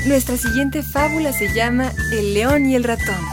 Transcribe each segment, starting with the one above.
Nuestra siguiente fábula se llama El león y el ratón.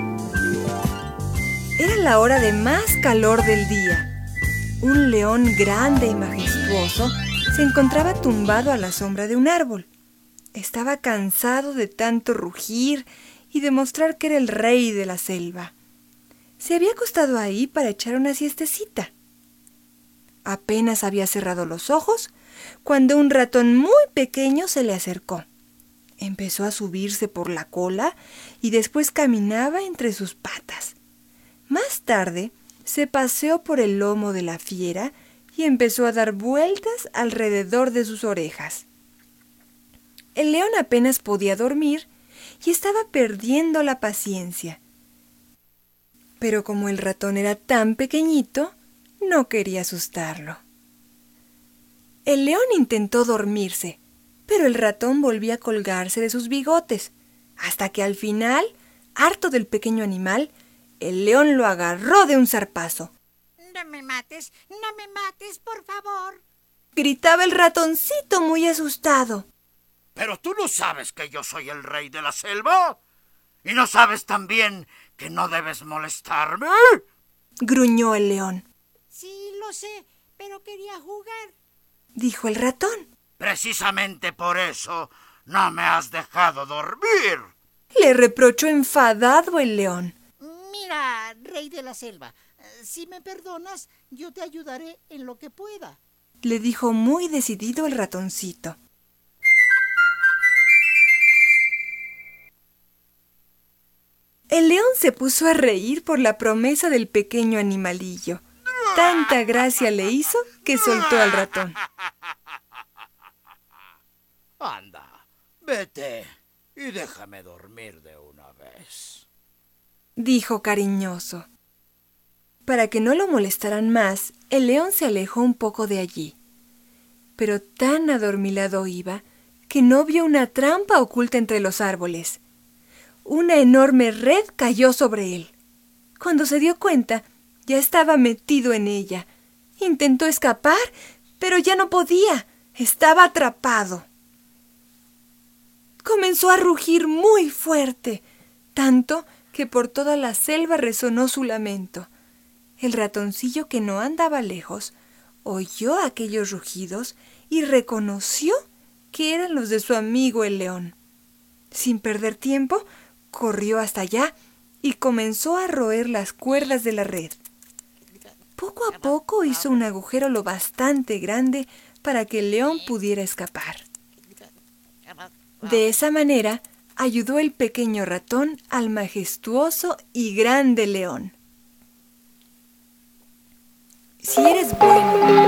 Era la hora de más calor del día. Un león grande y majestuoso se encontraba tumbado a la sombra de un árbol. Estaba cansado de tanto rugir y demostrar que era el rey de la selva. Se había acostado ahí para echar una siestecita. Apenas había cerrado los ojos cuando un ratón muy pequeño se le acercó. Empezó a subirse por la cola y después caminaba entre sus patas. Más tarde se paseó por el lomo de la fiera y empezó a dar vueltas alrededor de sus orejas. El león apenas podía dormir y estaba perdiendo la paciencia. Pero como el ratón era tan pequeñito, no quería asustarlo. El león intentó dormirse, pero el ratón volvía a colgarse de sus bigotes, hasta que al final, harto del pequeño animal, el león lo agarró de un zarpazo. No me mates, por favor. Gritaba el ratoncito muy asustado. ¿Pero tú no sabes que yo soy el rey de la selva? ¿Y no sabes también que no debes molestarme? Gruñó el león. Sí, lo sé, pero quería jugar, dijo el ratón. Precisamente por eso no me has dejado dormir. Le reprochó enfadado el león. Mira, rey de la selva, si me perdonas, yo te ayudaré en lo que pueda, le dijo muy decidido el ratoncito. El león se puso a reír por la promesa del pequeño animalillo. Tanta gracia le hizo que soltó al ratón. Anda, vete y déjame dormir de una vez, dijo cariñoso. Para que no lo molestaran más, el león se alejó un poco de allí. Pero tan adormilado iba que no vio una trampa oculta entre los árboles. Una enorme red cayó sobre él. Cuando se dio cuenta, ya estaba metido en ella. Intentó escapar, pero ya no podía. Estaba atrapado. Comenzó a rugir muy fuerte, tanto que por toda la selva resonó su lamento. El ratoncillo, que no andaba lejos, oyó aquellos rugidos y reconoció que eran los de su amigo el león. Sin perder tiempo, corrió hasta allá y comenzó a roer las cuerdas de la red. Poco a poco hizo un agujero lo bastante grande para que el león pudiera escapar. De esa manera, ayudó el pequeño ratón al majestuoso y grande león. Si eres bueno